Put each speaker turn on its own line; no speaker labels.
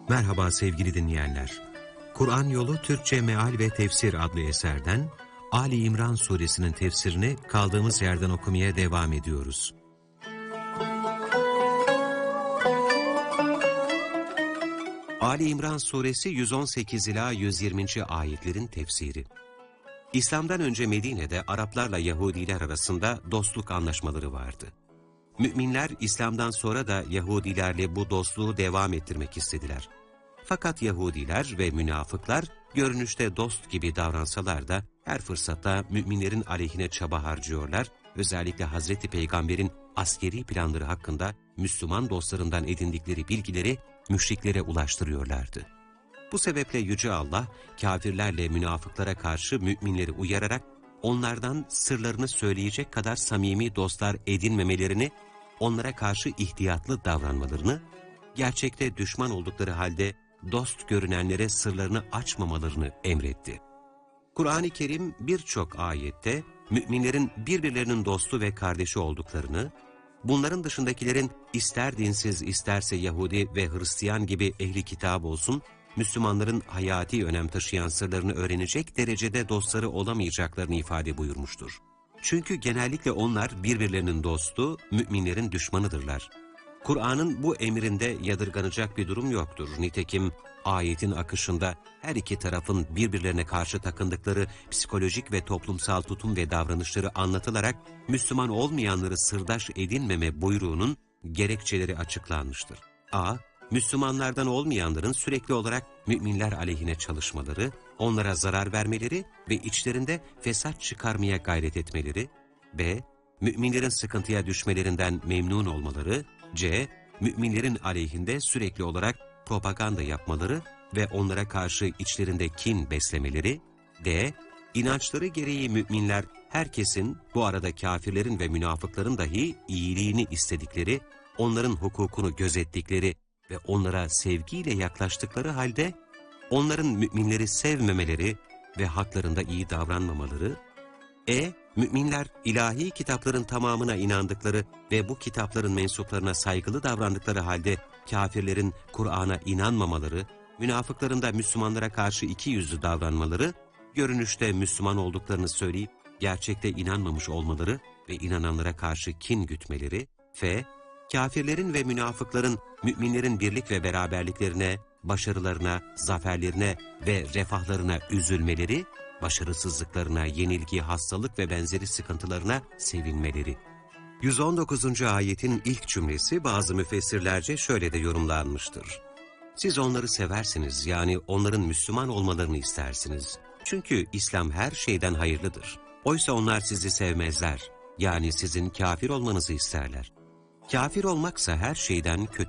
Merhaba sevgili dinleyenler. Kur'an Yolu Türkçe Meal ve Tefsir adlı eserden Ali İmran suresinin tefsirini kaldığımız yerden okumaya devam ediyoruz. Ali İmran suresi 118 ila 120. ayetlerin tefsiri. İslam'dan önce Medine'de Araplarla Yahudiler arasında dostluk anlaşmaları vardı. Müminler İslam'dan sonra da Yahudilerle bu dostluğu devam ettirmek istediler. Fakat Yahudiler ve münafıklar görünüşte dost gibi davransalar da her fırsatta müminlerin aleyhine çaba harcıyorlar, özellikle Hazreti Peygamber'in askeri planları hakkında Müslüman dostlarından edindikleri bilgileri müşriklere ulaştırıyorlardı. Bu sebeple Yüce Allah, kafirlerle münafıklara karşı müminleri uyararak onlardan sırlarını söyleyecek kadar samimi dostlar edinmemelerini, onlara karşı ihtiyatlı davranmalarını, gerçekte düşman oldukları halde dost görünenlere sırlarını açmamalarını emretti. Kur'an-ı Kerim birçok ayette müminlerin birbirlerinin dostu ve kardeşi olduklarını, bunların dışındakilerin ister dinsiz isterse Yahudi ve Hristiyan gibi ehli kitap olsun, Müslümanların hayati önem taşıyan sırlarını öğrenecek derecede dostları olamayacaklarını ifade buyurmuştur. Çünkü genellikle onlar birbirlerinin dostu, müminlerin düşmanıdırlar. Kur'an'ın bu emrinde yadırganacak bir durum yoktur. Nitekim ayetin akışında her iki tarafın birbirlerine karşı takındıkları psikolojik ve toplumsal tutum ve davranışları anlatılarak Müslüman olmayanları sırdaş edinmeme buyruğunun gerekçeleri açıklanmıştır. A. Müslümanlardan olmayanların sürekli olarak müminler aleyhine çalışmaları, onlara zarar vermeleri ve içlerinde fesat çıkarmaya gayret etmeleri. B. Müminlerin sıkıntıya düşmelerinden memnun olmaları. C. Müminlerin aleyhinde sürekli olarak propaganda yapmaları ve onlara karşı içlerinde kin beslemeleri. D. İnançları gereği müminler herkesin, bu arada kafirlerin ve münafıkların dahi iyiliğini istedikleri, onların hukukunu gözettikleri ve onlara sevgiyle yaklaştıkları halde onların müminleri sevmemeleri ve haklarında iyi davranmamaları. Müminler ilahi kitapların tamamına inandıkları ve bu kitapların mensuplarına saygılı davrandıkları halde kafirlerin Kur'an'a inanmamaları, münafıkların da Müslümanlara karşı ikiyüzlü davranmaları, görünüşte Müslüman olduklarını söyleyip gerçekte inanmamış olmaları ve inananlara karşı kin gütmeleri. Kafirlerin ve münafıkların müminlerin birlik ve beraberliklerine, başarılarına, zaferlerine ve refahlarına üzülmeleri, başarısızlıklarına, yenilgi, hastalık ve benzeri sıkıntılarına sevinmeleri. 119. ayetin ilk cümlesi bazı müfessirlerce şöyle de yorumlanmıştır. Siz onları seversiniz, yani onların Müslüman olmalarını istersiniz. Çünkü İslam her şeyden hayırlıdır. Oysa onlar sizi sevmezler, yani sizin kafir olmanızı isterler. Kafir olmaksa her şeyden kötü.